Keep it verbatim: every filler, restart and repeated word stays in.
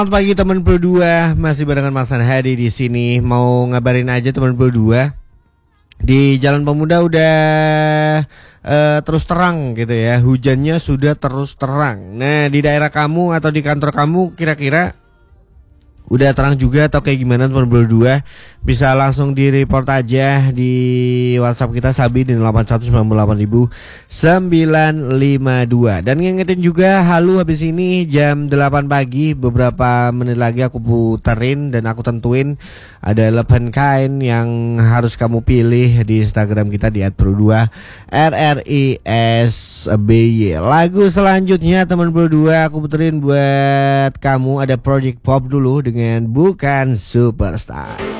Selamat pagi teman berdua, masih barengan Mas Hadi di sini. Mau ngabarin aja teman berdua, di Jalan Pemuda udah uh, terus terang gitu ya. Hujannya sudah terus terang. Nah, di daerah kamu atau di kantor kamu kira-kira udah terang juga atau kayak gimana teman berdua? Bisa langsung di report aja di WhatsApp kita Sabi di delapan satu sembilan delapan sembilan lima dua. Dan ngingetin juga halu habis ini jam delapan pagi, beberapa menit lagi aku puterin dan aku tentuin ada delapan kain yang harus kamu pilih di Instagram kita di et pro dua R R I S B Y. Lagu selanjutnya teman berdua aku puterin buat kamu ada Project Pop dulu dengan Bukan Superstar.